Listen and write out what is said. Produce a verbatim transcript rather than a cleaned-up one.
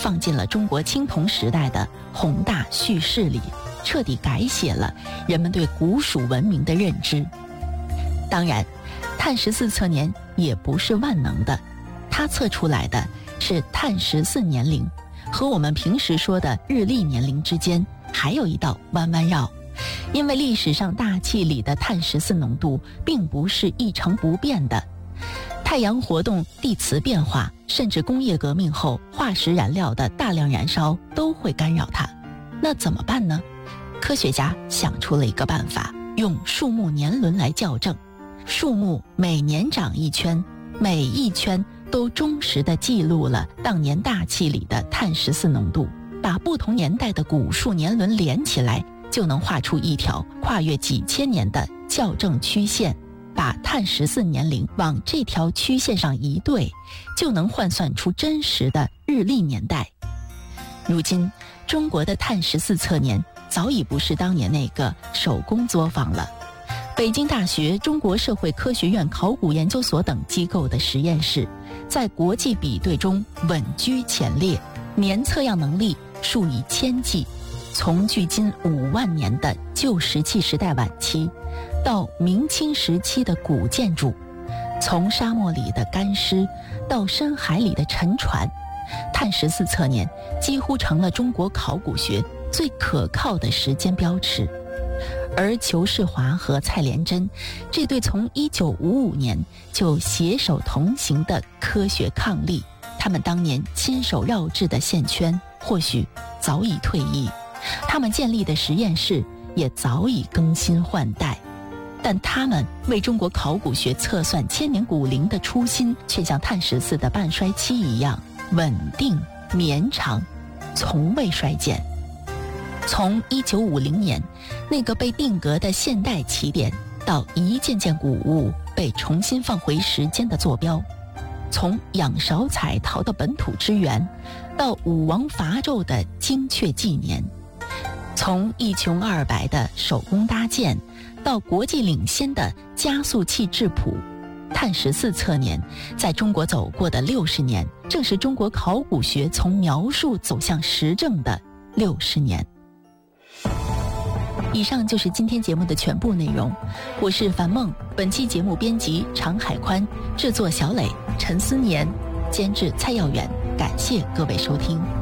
放进了中国青铜时代的宏大叙事里，彻底改写了人们对古蜀文明的认知。当然，碳十四测年也不是万能的，它测出来的是碳十四年龄，和我们平时说的日历年龄之间还有一道弯弯绕。因为历史上大气里的碳十四浓度并不是一成不变的，太阳活动、地磁变化，甚至工业革命后化石燃料的大量燃烧都会干扰它。那怎么办呢？科学家想出了一个办法，用树木年轮来校正。树木每年长一圈，每一圈都忠实地记录了当年大气里的碳十四浓度，把不同年代的古树年轮连起来，就能画出一条跨越几千年的校正曲线。把碳十四年龄往这条曲线上一对，就能换算出真实的日历年代。如今，中国的碳十四测年早已不是当年那个手工作坊了。北京大学中国社会科学院考古研究所等机构的实验室，在国际比对中稳居前列，年测样能力数以千计。从距今五万年的旧石器时代晚期，到明清时期的古建筑，从沙漠里的干尸到深海里的沉船，碳十四测年几乎成了中国考古学最可靠的时间标尺。而裘世华和蔡连珍这对从一九五五年就携手同行的科学伉俪，他们当年亲手绕制的线圈或许早已退役，他们建立的实验室也早已更新换代，但他们为中国考古学测算千年古龄的初心，却像碳十四的半衰期一样稳定绵长，从未衰减。从一九五零年那个被定格的现代起点，到一件件古物被重新放回时间的坐标，从仰韶彩陶的本土之源，到武王伐纣的精确纪年，从一穷二白的手工搭建，到国际领先的加速器质谱，碳十四测年在中国走过的六十年，正是中国考古学从描述走向实证的六十年。以上就是今天节目的全部内容，我是樊梦，本期节目编辑常海宽，制作小磊、陈思年，监制蔡耀远，感谢各位收听。